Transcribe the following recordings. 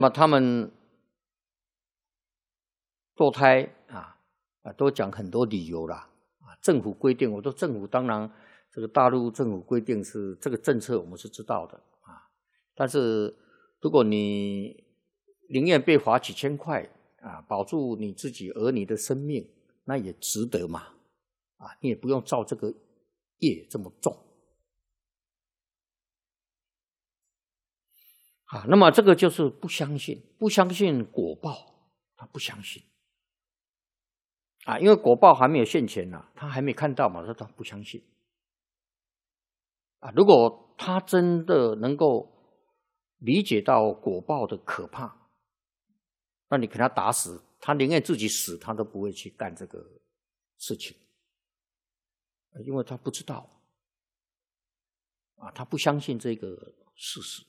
那他们堕胎都讲很多理由啦政府规定，我说政府当然这个大陆政府规定是这个政策，我们是知道的但是如果你宁愿被罚几千块保住你自己儿女的生命，那也值得嘛你也不用造这个业这么重那么这个就是不相信果报，他不相信因为果报还没有现前他还没看到嘛，他不相信如果他真的能够理解到果报的可怕，那你给他打死，他宁愿自己死，他都不会去干这个事情因为他不知道他不相信这个事实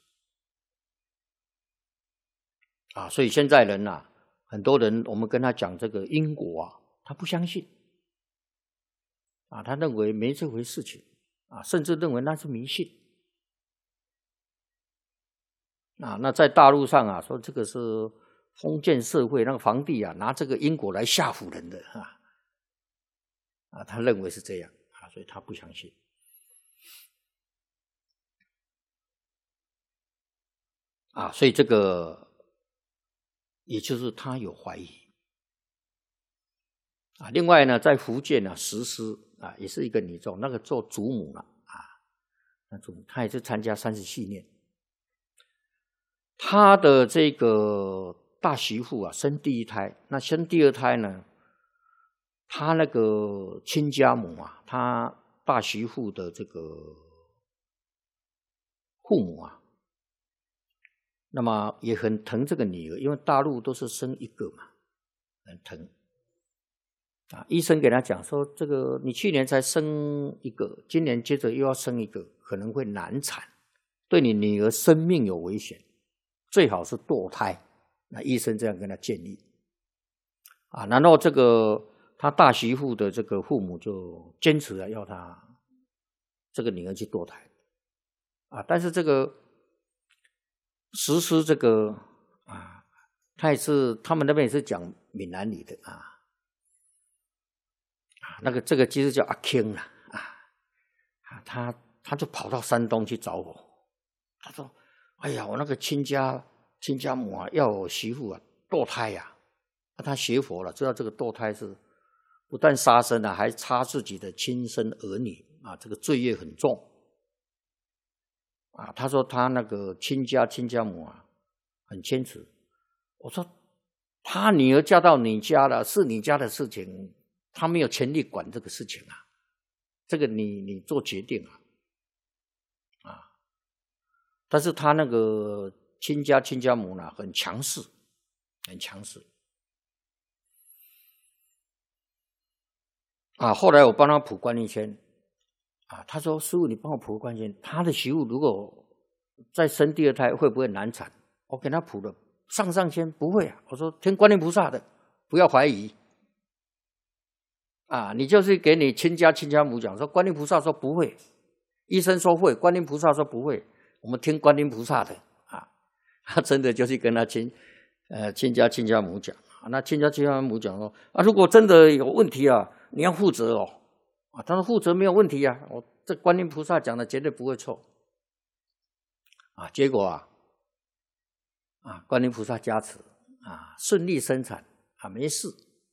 所以现在人很多人我们跟他讲这个因果他不相信他认为没这回事情甚至认为那是迷信那在大陆上说这个是封建社会，那个皇帝拿这个因果来吓唬人的他认为是这样所以他不相信所以这个也就是他有怀疑另外呢，在福建石狮也是一个女众，那个做祖母了那祖母她也是参加30系念，她的这个大媳妇生第一胎，那生第二胎呢，她那个亲家母她大媳妇的这个父母那么也很疼这个女儿，因为大陆都是生一个嘛，很疼医生给他讲说，这个你去年才生一个，今年接着又要生一个，可能会难产，对你女儿生命有危险，最好是堕胎。那医生这样跟他建议然后这个他大媳妇的这个父母就坚持要他这个女儿去堕胎但是这个实施这个他也是他们那边也是讲闽南语的那个这个其实叫阿庆啦他就跑到山东去找我，他说哎呀，我那个亲家母要我媳妇堕胎他学佛了，知道这个堕胎是不但杀生还杀自己的亲生儿女这个罪业很重他说他那个亲家母很坚持。我说他女儿嫁到你家了，是你家的事情，他没有权利管这个事情这个你做决定但是他那个亲家母呢很强势后来我帮他卜观音签他说师父你帮我卜观音签，他的媳妇如果再生第二胎会不会难产？我给他卜了上签不会我说听观音菩萨的，不要怀疑你就是给你亲家母讲说观音菩萨说不会，医生说会，观音菩萨说不会，我们听观音菩萨的他真的就是跟他亲家母讲那亲家母讲说如果真的有问题你要负责他说负责没有问题我这观音菩萨讲的绝对不会错结果观音菩萨加持顺利生产没事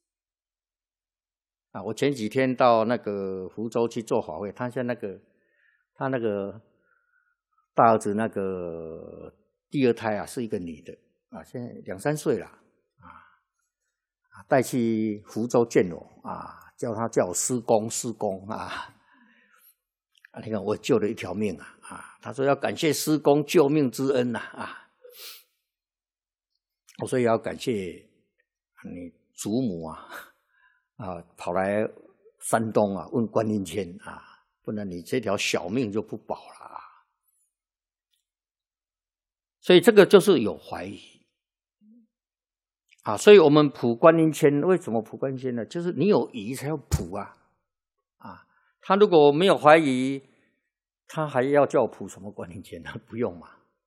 我前几天到那个福州去做法会，他那个大儿子那个第二胎是一个女的现在2、3岁了带去福州见我叫我师公你看我救了一条命他说要感谢师公救命之恩所以要感谢你祖母跑来山东问观音签不然你这条小命就不保了所以这个就是有怀疑所以我们卜观音签，为什么卜观音签呢？就是你有疑才要卜他如果没有怀疑，他还要叫我卜什么观音签呢？不用嘛